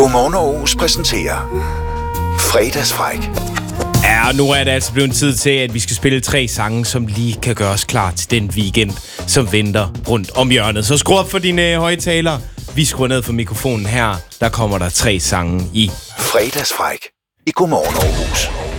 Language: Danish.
Godmorgen Aarhus præsenterer Fredagsfræk. Ja, nu er det altså blevet tid til, at vi skal spille 3 sange, som lige kan gøre os klar til den weekend, som venter rundt om hjørnet. Så skru op for dine højtalere. Vi skruer ned for mikrofonen her. Der kommer der 3 sange i Fredagsfræk i Godmorgen Aarhus.